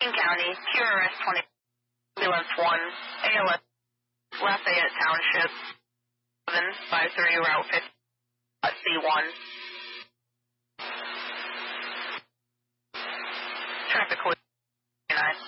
King County, QRS 20, Ambulance 1, ALS, Lafayette Township, 753 Route 50, C1. Traffic